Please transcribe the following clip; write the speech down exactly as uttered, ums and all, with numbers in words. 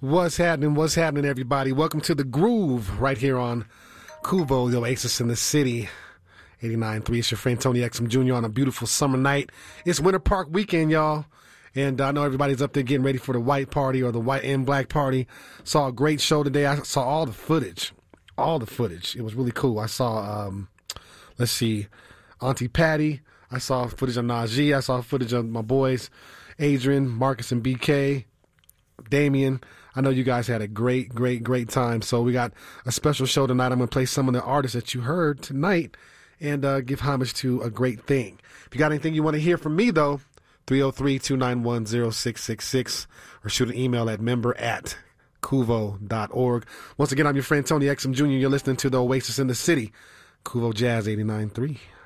What's happening? What's happening, everybody? Welcome to The Groove right here on Kuvo, the Oasis in the City. eighty-nine point three. It's your friend Tony Exum Junior on a beautiful summer night. It's Winter Park weekend, y'all. And I know everybody's up there getting ready for the white party or the white and black party. Saw a great show today. I saw all the footage. All the footage. It was really cool. I saw, um, let's see, Auntie Patty. I saw footage of Najee. I saw footage of my boys, Adrian, Marcus, and B K, Damien. I know you guys had a great, great, great time. So we got a special show tonight. I'm going to play some of the artists that you heard tonight and uh, give homage to a great thing. If you got anything you want to hear from me, though, three oh three, two nine one, oh six six six or shoot an email at member at kuvo dot org. Once again, I'm your friend Tony Exum Junior You're listening to the Oasis in the City, Kuvo Jazz eighty-nine point three.